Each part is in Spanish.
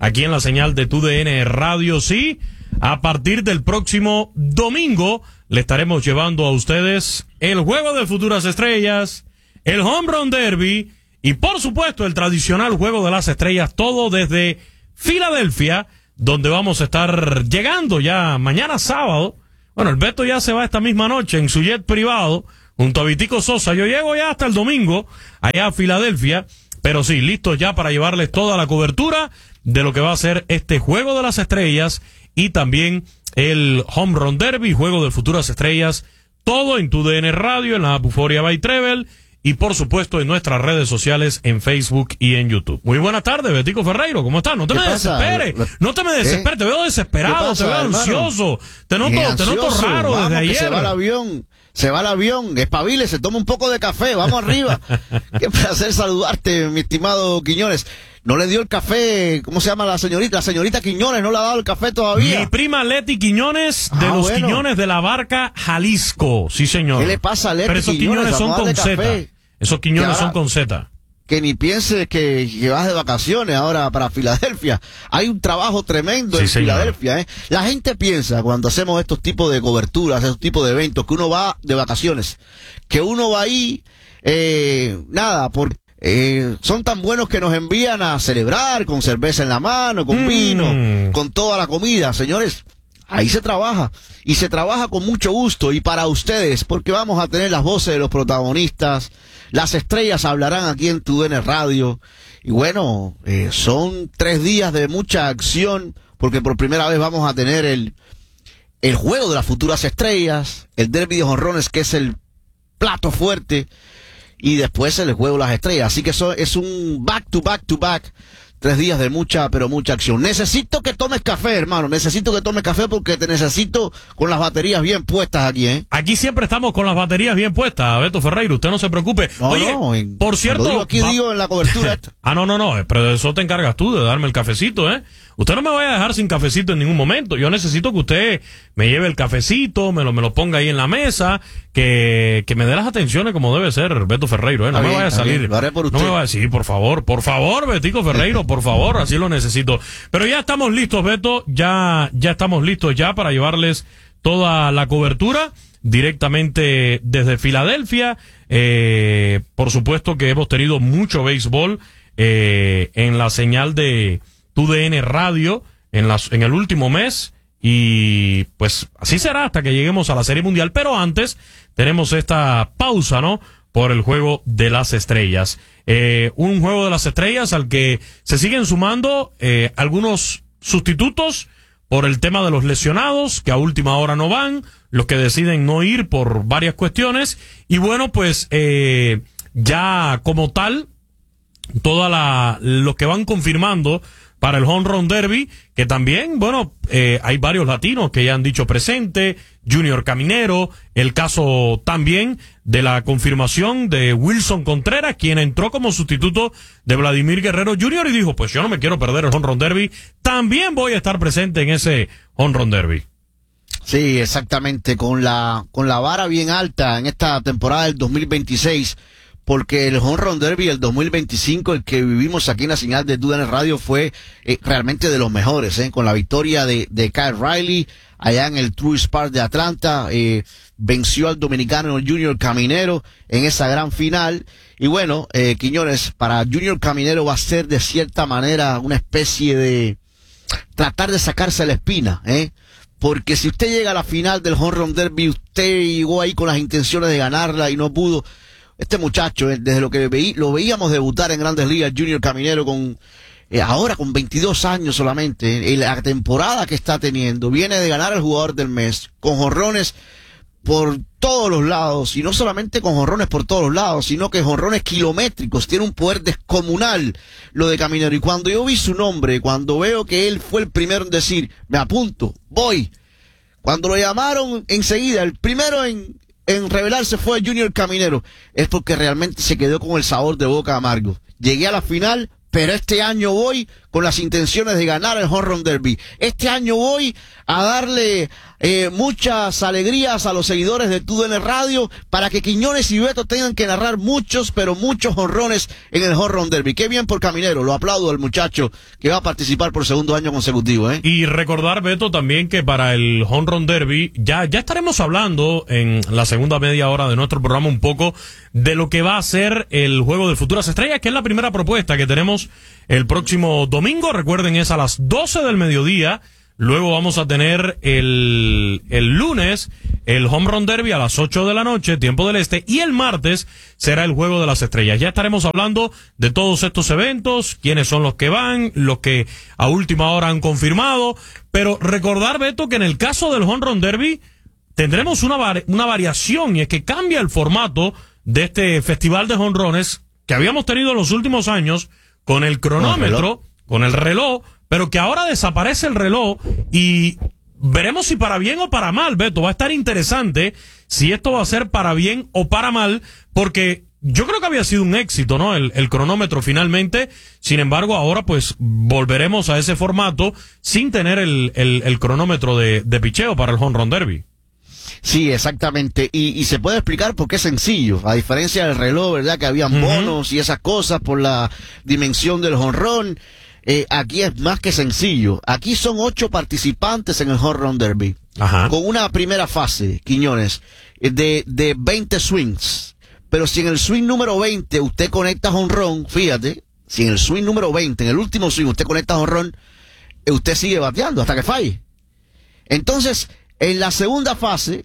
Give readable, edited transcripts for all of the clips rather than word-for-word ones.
aquí en la señal de TUDN Radio. Sí, a partir del próximo domingo le estaremos llevando a ustedes el Juego de Futuras Estrellas, el Home Run Derby y por supuesto el tradicional Juego de las Estrellas, todo desde Filadelfia, donde vamos a estar llegando ya mañana sábado. Bueno, el Beto ya se va esta misma noche en su jet privado junto a Vitico Sosa. Yo llego ya hasta el domingo allá a Filadelfia, pero sí, listos ya para llevarles toda la cobertura de lo que va a ser este Juego de las Estrellas y también el Home Run Derby, Juego de Futuras Estrellas, todo en TUDN Radio, en la app Euphoria by Treble y por supuesto en nuestras redes sociales en Facebook y en YouTube. Muy buenas tardes, Betico Ferreiro, ¿cómo estás? No te me desesperes, no te me desesperes, te veo desesperado, te veo ansioso, te noto raro desde ayer. Se va el avión, espabile, se toma un poco de café, vamos arriba. Qué placer saludarte, mi estimado Quiñones. ¿No le dio el café? ¿Cómo se llama la señorita? La señorita Quiñones no le ha dado el café todavía. Mi prima Leti Quiñones, de los Quiñones de la Barca, Jalisco. Sí, señor. ¿Qué le pasa a Leti? Pero esos Quiñones son con Z. Esos Quiñones son con Z. Que ni pienses que vas de vacaciones ahora para Filadelfia. Hay un trabajo tremendo en Filadelfia, ¿eh? La gente piensa cuando hacemos estos tipos de coberturas, estos tipos de eventos, que uno va de vacaciones, que uno va ahí, son tan buenos que nos envían a celebrar con cerveza en la mano, con vino, con toda la comida. Señores, ahí se trabaja, y se trabaja con mucho gusto, y para ustedes, porque vamos a tener las voces de los protagonistas, las estrellas hablarán aquí en TUDN Radio, y bueno, son 3 días de mucha acción, porque por primera vez vamos a tener el Juego de las Futuras Estrellas, el Derby de Jonrones, que es el plato fuerte, y después el Juego de las Estrellas. Así que eso es un back to back. 3 días de mucha, pero mucha acción. Necesito que tomes café, hermano. Necesito que tomes café porque te necesito con las baterías bien puestas aquí, ¿eh? Aquí siempre estamos con las baterías bien puestas, Beto Ferreiro. Usted no se preocupe. Por cierto... digo en la cobertura esta. No. Pero de eso te encargas tú, de darme el cafecito, ¿eh? Usted no me vaya a dejar sin cafecito en ningún momento. Yo necesito que usted me lleve el cafecito, me lo ponga ahí en la mesa, que me dé las atenciones como debe ser, Beto Ferreiro, ¿eh? No me vaya a salir. Lo haré por usted. No me vaya a decir, por favor, Betico Ferreiro, por favor, así lo necesito. Pero ya estamos listos, Beto, ya estamos listos ya para llevarles toda la cobertura directamente desde Filadelfia. Por supuesto que hemos tenido mucho béisbol en la señal de TUDN Radio en el último mes, y pues así será hasta que lleguemos a la Serie Mundial, pero antes tenemos esta pausa, ¿no? Por el Juego de las Estrellas. Un Juego de las Estrellas al que se siguen sumando algunos sustitutos por el tema de los lesionados, que a última hora no van, los que deciden no ir por varias cuestiones, y bueno, pues ya como tal, los que van confirmando para el Home Run Derby, que también, bueno, hay varios latinos que ya han dicho presente, Junior Caminero, el caso también de la confirmación de Wilson Contreras, quien entró como sustituto de Vladimir Guerrero Jr. y dijo, pues yo no me quiero perder el Home Run Derby, también voy a estar presente en ese Home Run Derby. Sí, exactamente, con la vara bien alta en esta temporada del 2026, porque el Home Run Derby del 2025, el que vivimos aquí en la señal de TUDN Radio, fue realmente de los mejores, con la victoria de Kyle Riley allá en el Truist Park de Atlanta, venció al dominicano Junior Caminero en esa gran final, y bueno, Quiñones, para Junior Caminero va a ser de cierta manera una especie de tratar de sacarse la espina, porque si usted llega a la final del Home Run Derby, usted llegó ahí con las intenciones de ganarla y no pudo. Este muchacho, desde lo que lo veíamos debutar en Grandes Ligas, Junior Caminero, ahora con 22 años solamente, la temporada que está teniendo, viene de ganar el Jugador del Mes, con jonrones por todos los lados, y no solamente con jonrones por todos los lados, sino que jonrones kilométricos, tiene un poder descomunal lo de Caminero, y cuando yo vi su nombre, cuando veo que él fue el primero en decir, me apunto, voy, cuando lo llamaron enseguida, el primero en revelarse fue Junior Caminero, es porque realmente se quedó con el sabor de boca amargo. Llegué a la final, pero este año voy con las intenciones de ganar el Home Run Derby. Este año voy a darle muchas alegrías a los seguidores de TUDN Radio para que Quiñones y Beto tengan que narrar muchos, pero muchos jonrones en el Home Run Derby. Qué bien por Caminero, lo aplaudo al muchacho que va a participar por segundo año consecutivo. Y recordar, Beto, también que para el Home Run Derby ya estaremos hablando en la segunda media hora de nuestro programa un poco de lo que va a ser el Juego de Futuras Estrellas, que es la primera propuesta que tenemos el próximo domingo. Recuerden, es a las 12 del mediodía. Luego vamos a tener el lunes el Home Run Derby a las 8 de la noche, tiempo del este, y el martes será el Juego de las Estrellas. Ya estaremos hablando de todos estos eventos, quiénes son los que van, los que a última hora han confirmado, pero recordar, Beto, que en el caso del Home Run Derby tendremos una variación, y es que cambia el formato de este festival de jonrones que habíamos tenido en los últimos años con el cronómetro, con el reloj, pero que ahora desaparece el reloj y veremos si para bien o para mal, Beto. Va a estar interesante si esto va a ser para bien o para mal, porque yo creo que había sido un éxito, ¿no? El cronómetro finalmente. Sin embargo, ahora pues volveremos a ese formato sin tener el cronómetro de picheo para el Home Run Derby. Sí, exactamente. Y se puede explicar por qué es sencillo. A diferencia del reloj, ¿verdad? Que habían bonos y esas cosas por la dimensión del jonrón. Aquí es más que sencillo. Aquí son 8 participantes en el Home Run Derby. Ajá. Con una primera fase, Quiñones, de 20 swings. Pero si en el swing número 20 usted conecta jonrón, fíjate, si en el swing número 20, en el último swing usted conecta jonrón, usted sigue bateando hasta que falle. Entonces, en la segunda fase,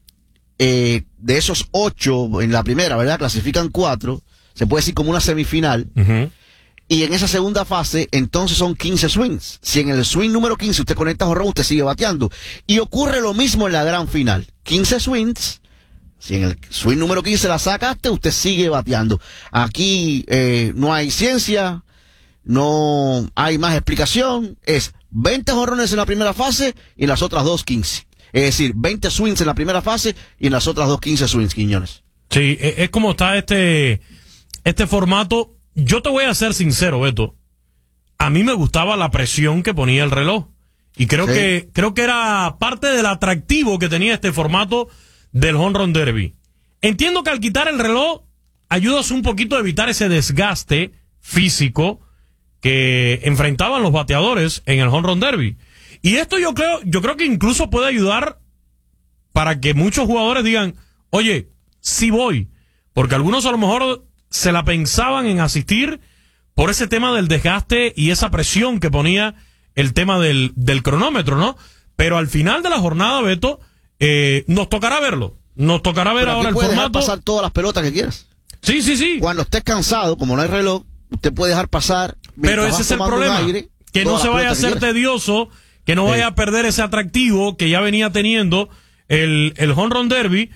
de esos 8 en la primera, ¿verdad? Clasifican 4, se puede decir como una semifinal. Y en esa segunda fase, entonces son 15 swings. Si en el swing número 15 usted conecta jonrón, usted sigue bateando. Y ocurre lo mismo en la gran final. 15 swings. Si en el swing número 15 la sacaste, usted sigue bateando. Aquí no hay ciencia, no hay más explicación. Es 20 jonrones en la primera fase y en las otras 2, 15. Es decir, 20 swings en la primera fase y en las otras 2, 15 swings, Quiñones. Sí, es como está este formato. Yo te voy a ser sincero, Beto. A mí me gustaba la presión que ponía el reloj. Y creo que era parte del atractivo que tenía este formato del Home Run Derby. Entiendo que al quitar el reloj ayudas un poquito a evitar ese desgaste físico que enfrentaban los bateadores en el Home Run Derby. Y esto yo creo que incluso puede ayudar para que muchos jugadores digan, oye, sí voy. Porque algunos a lo mejor se la pensaban en asistir por ese tema del desgaste y esa presión que ponía el tema del cronómetro, ¿no? Pero al final de la jornada, Beto, nos tocará verlo. Nos tocará ver ahora el formato. Dejar pasar todas las pelotas que quieras. Sí. Cuando estés cansado, como no hay reloj, usted puede dejar pasar. Pero ese es el problema. Que no se vaya a hacer tedioso, que no vaya a perder ese atractivo que ya venía teniendo el Home Run Derby.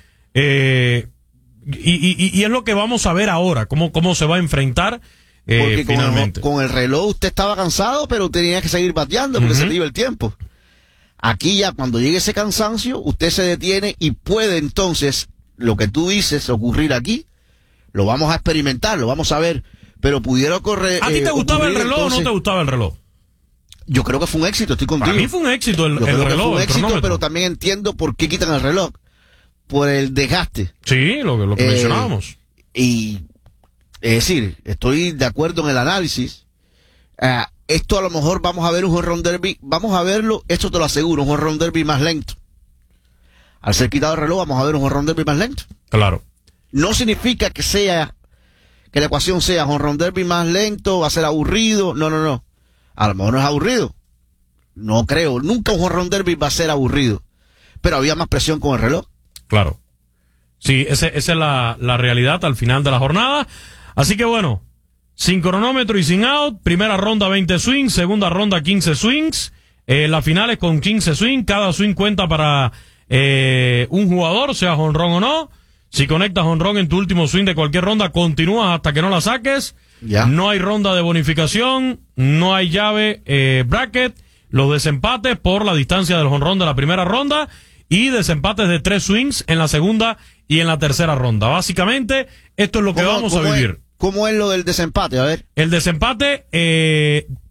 Y es lo que vamos a ver ahora, cómo se va a enfrentar finalmente. Con el reloj usted estaba cansado, pero tenía que seguir bateando porque se le iba el tiempo. Aquí ya cuando llegue ese cansancio, usted se detiene y puede entonces, lo que tú dices, ocurrir aquí, lo vamos a experimentar, lo vamos a ver, pero pudiera ocurrir... ¿A ti te gustaba el reloj entonces, o no te gustaba el reloj? Yo creo que fue un éxito, estoy contigo. Para mí fue un éxito el reloj. Fue un éxito, pero también entiendo por qué quitan el reloj. Por el desgaste. Sí, lo que mencionábamos. Y, es decir, estoy de acuerdo en el análisis. Esto a lo mejor vamos a ver un Home Run Derby, vamos a verlo, esto te lo aseguro, un Home Run Derby más lento. Al ser quitado el reloj, vamos a ver un Home Run Derby más lento. Claro. No significa que la ecuación sea Home Run Derby más lento, va a ser aburrido. No. A lo mejor no es aburrido. No creo. Nunca un Home Run Derby va a ser aburrido. Pero había más presión con el reloj. Claro. Sí, esa es la realidad al final de la jornada. Así que bueno, sin cronómetro y sin out, primera ronda 20 swings, segunda ronda 15 swings, las finales con 15 swings, cada swing cuenta para un jugador, sea jonrón o no. Si conectas jonrón en tu último swing de cualquier ronda, continúas hasta que no la saques. Ya. No hay ronda de bonificación, no hay llave bracket, los desempates por la distancia del jonrón de la primera ronda y desempates de 3 swings en la segunda y en la tercera ronda. Básicamente, esto es lo que vamos a vivir. ¿Cómo es lo del desempate? A ver. El desempate,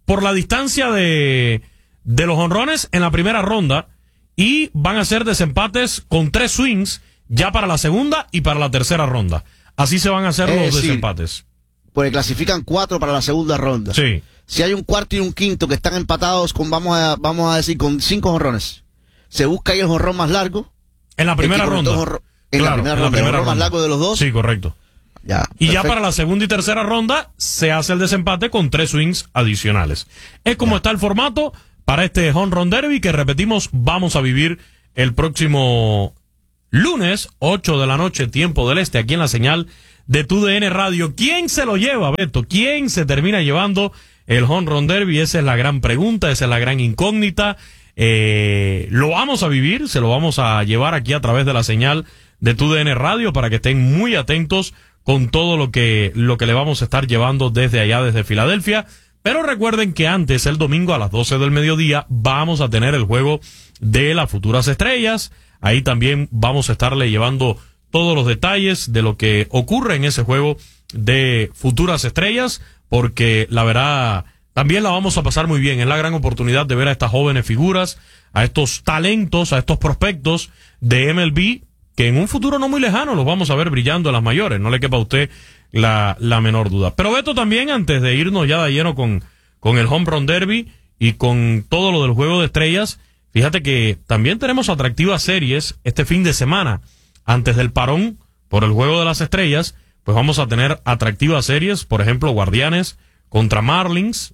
por la distancia de los jonrones en la primera ronda y van a ser desempates con 3 swings ya para la segunda y para la tercera ronda. Así se van a hacer los desempates. Porque clasifican 4 para la segunda ronda. Sí. Si hay un cuarto y un quinto que están empatados con, vamos a decir, con 5 jonrones, se busca ahí el jonrón más largo. En la primera ronda. En la primera ronda. ¿El jonrón más largo de los dos? Sí, correcto. Ya, y ya para la segunda y tercera ronda se hace el desempate con 3 swings adicionales. Es como está el formato para este Home Run Derby que, repetimos, vamos a vivir el próximo lunes, 8 de la noche, tiempo del este, aquí en la señal de TUDN Radio. ¿Quién se lo lleva, Beto? ¿Quién se termina llevando el Home Run Derby? Esa es la gran pregunta, esa es la gran incógnita. Lo vamos a vivir, se lo vamos a llevar aquí a través de la señal de TUDN Radio para que estén muy atentos con todo lo que le vamos a estar llevando desde allá, desde Filadelfia. Pero recuerden que antes, el domingo a las 12 del mediodía, vamos a tener el juego de las futuras estrellas. Ahí también vamos a estarle llevando todos los detalles de lo que ocurre en ese juego de futuras estrellas, porque la verdad también la vamos a pasar muy bien. Es la gran oportunidad de ver a estas jóvenes figuras, a estos talentos, a estos prospectos de MLB, que en un futuro no muy lejano los vamos a ver brillando en las mayores, no le quepa a usted la menor duda. Pero Beto, también antes de irnos ya de lleno con el Home Run Derby y con todo lo del juego de estrellas, fíjate que también tenemos atractivas series este fin de semana. Antes del parón por el juego de las estrellas, pues vamos a tener atractivas series, por ejemplo, Guardianes contra Marlins,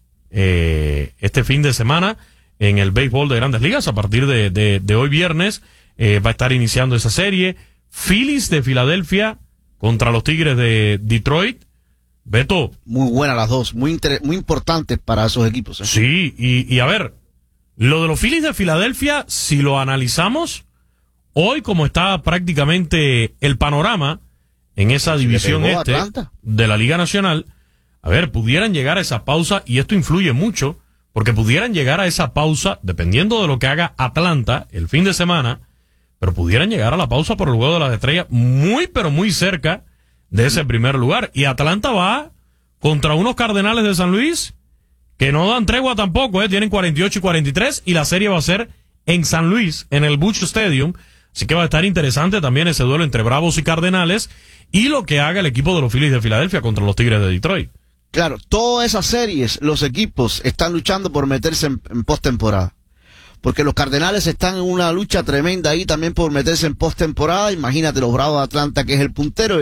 este fin de semana en el béisbol de Grandes Ligas, a partir de hoy viernes, va a estar iniciando esa serie. Phillies de Filadelfia contra los Tigres de Detroit. Beto. Muy buenas las dos, muy importantes para esos equipos. Sí, y a ver, lo de los Phillies de Filadelfia, si lo analizamos, hoy como está prácticamente el panorama en esa división de la Liga Nacional, a ver, pudieran llegar a esa pausa, y esto influye mucho, porque pudieran llegar a esa pausa, dependiendo de lo que haga Atlanta el fin de semana, pero pudieran llegar a la pausa por el juego de las estrellas muy, pero muy cerca de ese primer lugar. Y Atlanta va contra unos Cardenales de San Luis que no dan tregua tampoco, tienen 48 y 43, y la serie va a ser en San Luis, en el Busch Stadium. Así que va a estar interesante también ese duelo entre Bravos y Cardenales, y lo que haga el equipo de los Phillies de Filadelfia contra los Tigres de Detroit. Claro, todas esas series, los equipos están luchando por meterse en postemporada. Porque los Cardenales están en una lucha tremenda ahí también por meterse en postemporada. Imagínate los Bravos de Atlanta, que es el puntero,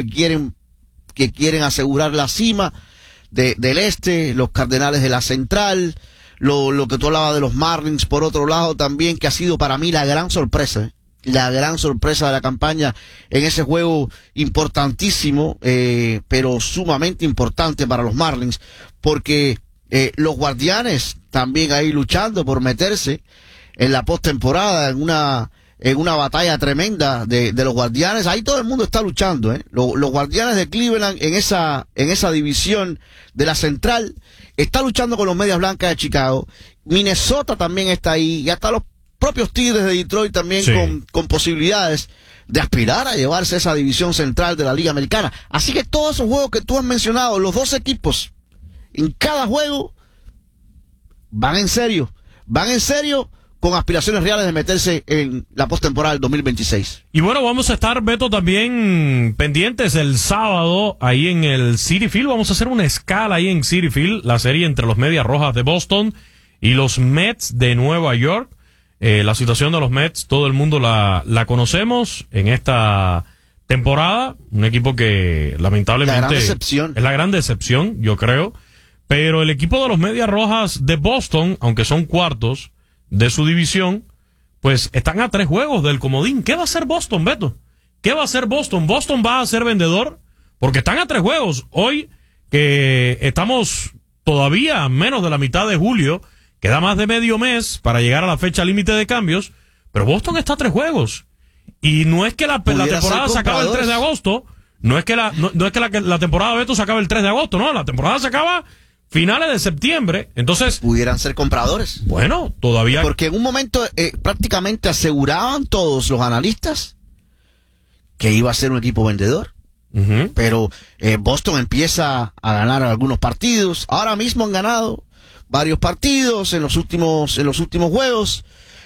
que quieren asegurar la cima del este, los Cardenales de la central, lo que tú hablabas de los Marlins por otro lado también, que ha sido para mí la gran sorpresa, la gran sorpresa de la campaña en ese juego importantísimo, pero sumamente importante para los Marlins, porque los Guardianes también ahí luchando por meterse en la postemporada, en una batalla tremenda de los Guardianes. Ahí todo el mundo está luchando, los Guardianes de Cleveland en esa división de la central está luchando con los Medias Blancas de Chicago. Minnesota también está ahí, y hasta los propios Tigres de Detroit también, sí, con posibilidades de aspirar a llevarse esa división central de la Liga Americana. Así que todos esos juegos que tú has mencionado, los dos equipos en cada juego van en serio con aspiraciones reales de meterse en la postemporada del 2026. Y bueno, vamos a estar, Beto, también pendientes el sábado ahí en el Citi Field. Vamos a hacer una escala ahí en Citi Field, la serie entre los Medias Rojas de Boston y los Mets de Nueva York. La situación de los Mets, todo el mundo la conocemos en esta temporada. Un equipo que lamentablemente es la gran decepción, yo creo. Pero el equipo de los Medias Rojas de Boston, aunque son cuartos de su división, pues están a 3 juegos del comodín. ¿Qué va a hacer Boston, Beto? ¿Qué va a hacer Boston? ¿Boston va a ser vendedor? Porque están a 3 juegos. Hoy, que estamos todavía a menos de la mitad de julio, queda más de medio mes para llegar a la fecha límite de cambios, pero Boston está a 3 juegos. Y no es que la temporada se acabe el 3 de agosto, no es que la temporada, Beto, se acabe el 3 de agosto, no, la temporada se acaba finales de septiembre. Entonces pudieran ser compradores. Bueno, todavía, porque en un momento prácticamente aseguraban todos los analistas que iba a ser un equipo vendedor. Pero Boston empieza a ganar algunos partidos. Ahora mismo han ganado varios partidos en los últimos juegos,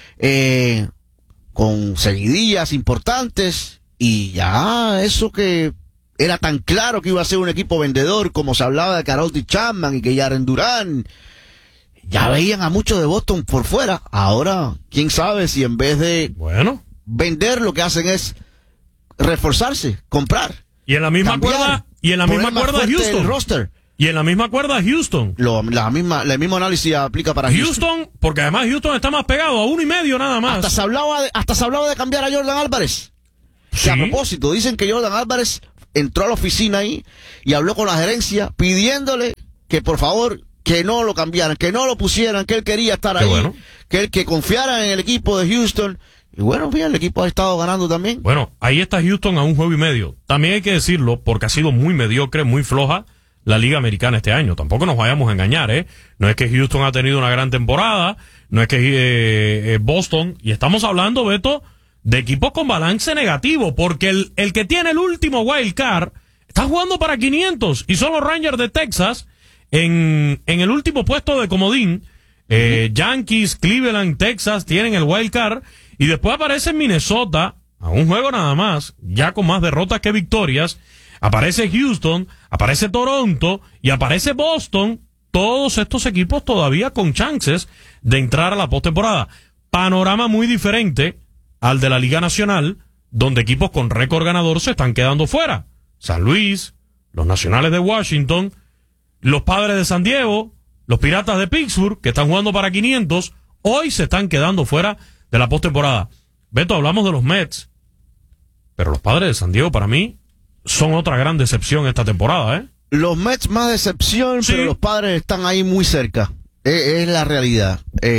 con seguidillas importantes, y ya eso que era tan claro que iba a ser un equipo vendedor, como se hablaba de Karol-Anthony Chapman y que Jaren Duran, ya veían a muchos de Boston por fuera. Ahora, quién sabe si en vez de vender, lo que hacen es reforzarse, comprar. Y en la misma cuerda, Houston. El roster. Y en la misma cuerda Houston. El mismo análisis aplica para Houston. Porque además Houston está más pegado a 1.5 nada más. Hasta se hablaba de cambiar a Jordan Álvarez. Sí. Que a propósito, dicen que Jordan Álvarez entró a la oficina ahí y habló con la gerencia pidiéndole que por favor que no lo cambiaran, que no lo pusieran, que él quería estar ahí, bueno, que confiara en el equipo de Houston. Y bueno, mira, el equipo ha estado ganando también. Bueno, ahí está Houston a 1.5 juegos. También hay que decirlo, porque ha sido muy mediocre, muy floja la Liga Americana este año. Tampoco nos vayamos a engañar, ¿eh? No es que Houston ha tenido una gran temporada, no es que Boston, y estamos hablando, Beto, de equipos con balance negativo, porque el que tiene el último wild card está jugando para 500, y son los Rangers de Texas en el último puesto de comodín. Yankees, Cleveland, Texas tienen el wild card, y después aparece Minnesota a 1 juego nada más, ya con más derrotas que victorias. Aparece Houston, aparece Toronto y aparece Boston. Todos estos equipos todavía con chances de entrar a la postemporada. Panorama muy diferente al de la Liga Nacional, donde equipos con récord ganador se están quedando fuera. San Luis, los Nacionales de Washington, los Padres de San Diego, los Piratas de Pittsburgh, que están jugando para 500, hoy se están quedando fuera de la postemporada. Beto, hablamos de los Mets, pero los Padres de San Diego para mí son otra gran decepción esta temporada, ¿eh? Los Mets más decepción, sí, pero los Padres están ahí muy cerca. Es la realidad.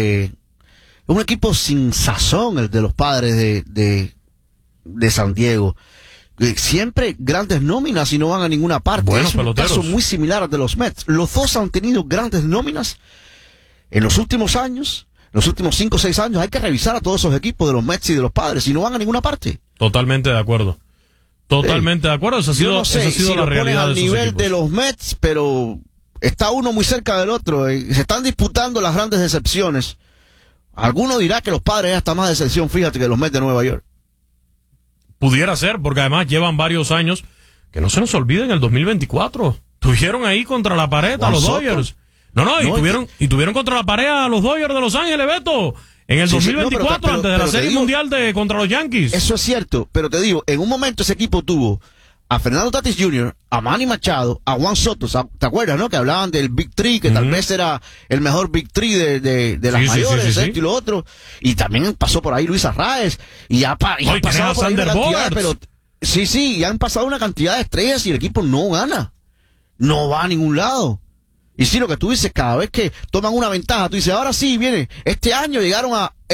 Un equipo sin sazón el de los Padres de San Diego. Siempre grandes nóminas y no van a ninguna parte. Buenos es un peloteros. caso muy similar al de los Mets. Los dos han tenido grandes nóminas en los últimos años, los últimos 5 o 6 años. Hay que revisar a todos esos equipos de los Mets y de los Padres y no van a ninguna parte. Totalmente de acuerdo. Totalmente de acuerdo. Esa ha sido, no sé, esa ha sido si la realidad de esos nivel equipos. de los Mets, pero está uno muy cerca del otro. Se están disputando las grandes decepciones. Alguno dirá que los Padres es hasta más decepción, fíjate, que los Mets de Nueva York. Pudiera ser, porque además llevan varios años, que no se nos olviden, el 2024. Tuvieron ahí contra la pared a los Dodgers. Y tuvieron contra la pared a los Dodgers de Los Ángeles, Beto. En el 2024, antes de la Serie Mundial contra los Yankees. Eso es cierto, pero te digo, en un momento ese equipo tuvo a Fernando Tatis Jr., a Manny Machado, a Juan Soto, ¿te acuerdas, no? Que hablaban del Big Three, que tal vez era el mejor Big Three de las mayores, esto y lo otro. Y también pasó por ahí Luis Arraez, y han pasado por ahí una cantidad, pero y han pasado una cantidad de estrellas y el equipo no gana. No va a ningún lado. Y sí, lo que tú dices, cada vez que toman una ventaja, tú dices, ahora sí, viene, este año llegaron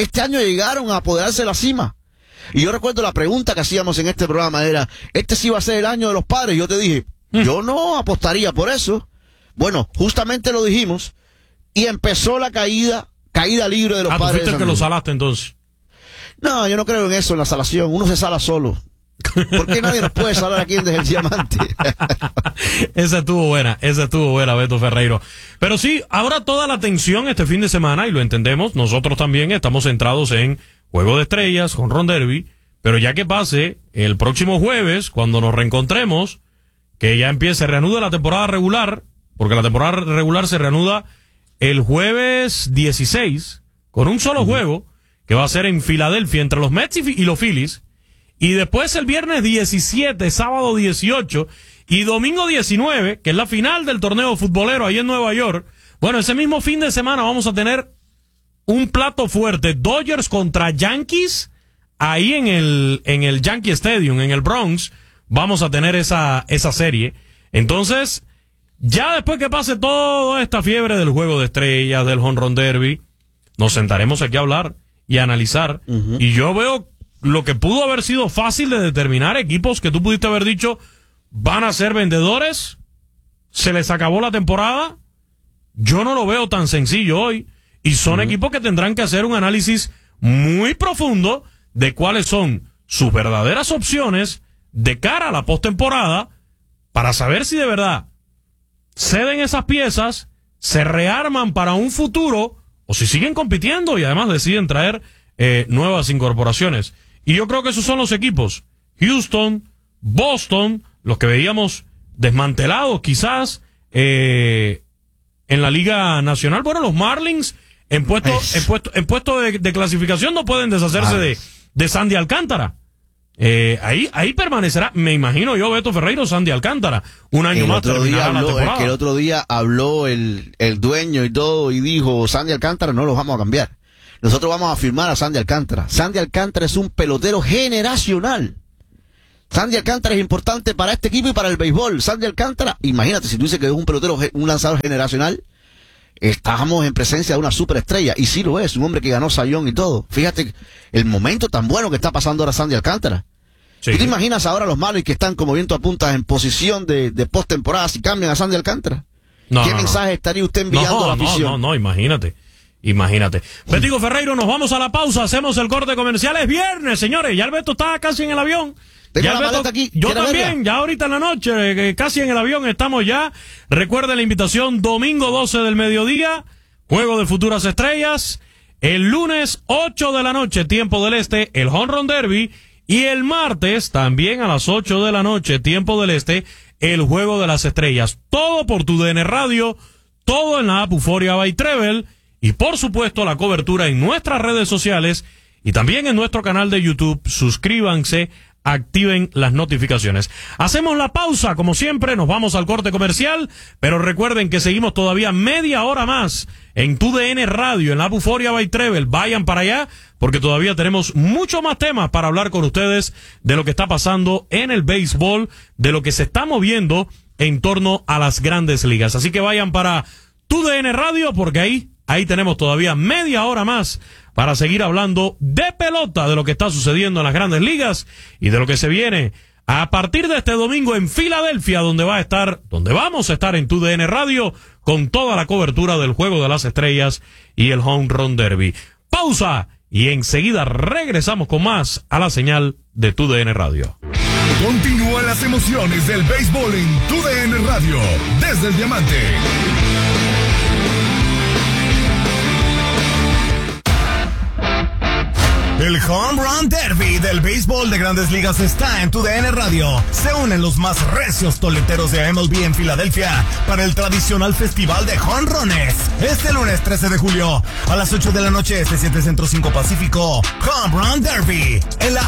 a apoderarse de la cima. Y yo recuerdo la pregunta que hacíamos en este programa, era, ¿este sí va a ser el año de los Padres? Y yo te dije, yo no apostaría por eso. Bueno, justamente lo dijimos, y empezó la caída libre de los Padres. ¿Tú fuiste el que lo salaste entonces? No, yo no creo en eso, en la salación, uno se sala solo. ¿Por qué nadie nos puede salar aquí desde el diamante? Esa estuvo buena, Beto Ferreiro. Pero sí, ahora toda la atención este fin de semana, y lo entendemos, nosotros también estamos centrados en Juego de Estrellas, Home Run Derby, pero ya que pase el próximo jueves, cuando nos reencontremos, que ya se reanuda la temporada regular, porque la temporada regular se reanuda el jueves 16, con un solo juego, que va a ser en Filadelfia, entre los Mets y los Phillies. Y después el viernes 17, sábado 18 y domingo 19, que es la final del torneo futbolero ahí en Nueva York. Bueno, ese mismo fin de semana vamos a tener un plato fuerte. Dodgers contra Yankees, ahí en el Yankee Stadium, en el Bronx. Vamos a tener esa serie. Entonces, ya después que pase toda esta fiebre del Juego de Estrellas, del Home Run Derby, nos sentaremos aquí a hablar y a analizar. Y yo veo lo que pudo haber sido fácil de determinar, equipos que tú pudiste haber dicho van a ser vendedores, se les acabó la temporada. Yo no lo veo tan sencillo hoy, y son equipos que tendrán que hacer un análisis muy profundo de cuáles son sus verdaderas opciones de cara a la postemporada, para saber si de verdad ceden esas piezas, se rearman para un futuro o si siguen compitiendo y además deciden traer nuevas incorporaciones. Y yo creo que esos son los equipos. Houston, Boston, los que veíamos desmantelados quizás en la Liga Nacional. Bueno, los Marlins en puesto de clasificación no pueden deshacerse de Sandy Alcántara. Ahí permanecerá, me imagino yo, Beto Ferreiro, Sandy Alcántara. Un año más terminará la temporada. El otro día habló el dueño y todo y dijo, Sandy Alcántara no los vamos a cambiar. Nosotros vamos a firmar a Sandy Alcántara. Sandy Alcántara es un pelotero generacional. Sandy Alcántara es importante para este equipo y para el béisbol. Sandy Alcántara, imagínate, si tú dices que es un pelotero, un lanzador generacional, estamos en presencia de una superestrella. Y sí lo es, un hombre que ganó Cy Young y todo. Fíjate el momento tan bueno que está pasando ahora Sandy Alcántara. Sí. ¿Tú te imaginas ahora los Marlins que están como viento a puntas en posición de postemporada si cambian a Sandy Alcántara? ¿Qué mensaje estaría usted enviando a la afición? No, imagínate. Betico Ferreiro, nos vamos a la pausa, hacemos el corte comercial. Es viernes, señores, ya el Beto está casi en el avión. Tengo la maleta aquí. Yo también, verla? Ya ahorita en la noche, casi en el avión estamos ya. Recuerden la invitación, domingo 12 del mediodía, Juego de Futuras Estrellas. El lunes 8 de la noche, tiempo del este, el Home Run Derby. Y el martes, también a las 8 de la noche, tiempo del este, el Juego de las Estrellas. Todo por TUDN Radio, todo en la app Euforia by Treble. Y por supuesto la cobertura en nuestras redes sociales y también en nuestro canal de YouTube. Suscríbanse, activen las notificaciones. Hacemos la pausa, como siempre, nos vamos al corte comercial, pero recuerden que seguimos todavía media hora más en TUDN Radio, en la Euforia by Treble. Vayan para allá, porque todavía tenemos muchos más temas para hablar con ustedes de lo que está pasando en el béisbol, de lo que se está moviendo en torno a las grandes ligas. Así que vayan para TUDN Radio, porque ahí tenemos todavía media hora más para seguir hablando de pelota, de lo que está sucediendo en las grandes ligas y de lo que se viene a partir de este domingo en Filadelfia, donde vamos a estar en TUDN Radio con toda la cobertura del Juego de las Estrellas y el Home Run Derby. Pausa y enseguida regresamos con más a la señal de TUDN Radio. Continúan las emociones del béisbol en TUDN Radio desde el Diamante. El Home Run Derby del béisbol de Grandes Ligas está en TUDN Radio. Se unen los más recios toleteros de MLB en Filadelfia para el tradicional festival de jonrones. Este lunes 13 de julio a las 8 de la noche, 7 Centro 5 Pacífico. Home Run Derby en la